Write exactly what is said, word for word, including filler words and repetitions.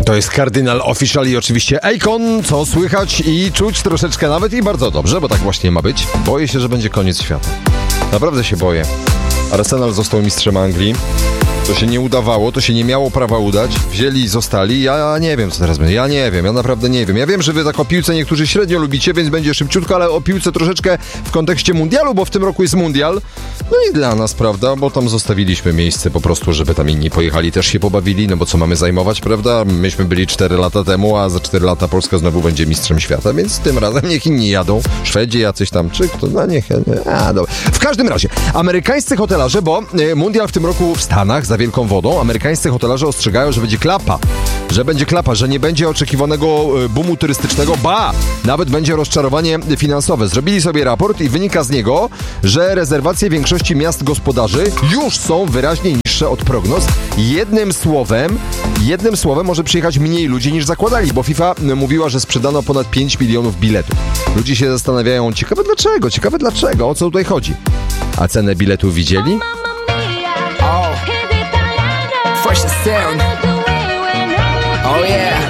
To jest Kardynal Official i oczywiście Akon, co słychać i czuć troszeczkę nawet i bardzo dobrze, bo tak właśnie ma być. Boję się, że będzie koniec świata. Naprawdę się boję. Arsenal został mistrzem Anglii. To się nie udawało, to się nie miało prawa udać. Wzięli i zostali. Ja nie wiem, co teraz będzie. Ja nie wiem, ja naprawdę nie wiem. Ja wiem, że wy tak o piłce niektórzy średnio lubicie, więc będzie szybciutko, ale o piłce troszeczkę w kontekście mundialu, bo w tym roku jest mundial. No i dla nas, prawda, bo tam zostawiliśmy miejsce po prostu, żeby tam inni pojechali, też się pobawili, no bo co mamy zajmować, prawda? Myśmy byli cztery lata temu, a za cztery lata Polska znowu będzie mistrzem świata, więc tym razem niech inni jadą. Szwedzi jacyś tam, czy kto, no niech... A, dobra. W każdym razie, amerykańscy hotelarze, bo y, mundial w tym roku w Stanach, za wielką wodą, amerykańscy hotelarze ostrzegają, że będzie klapa, że będzie klapa, że nie będzie oczekiwanego y, boomu turystycznego, ba, nawet będzie rozczarowanie finansowe. Zrobili sobie raport i wynika z niego, że rezerwacje większości miast gospodarzy już są wyraźnie niższe od prognoz. Jednym słowem, jednym słowem może przyjechać mniej ludzi niż zakładali, bo FIFA mówiła, że sprzedano ponad pięć milionów biletów. Ludzie się zastanawiają, ciekawe dlaczego, ciekawe dlaczego, o co tutaj chodzi. A cenę biletów widzieli?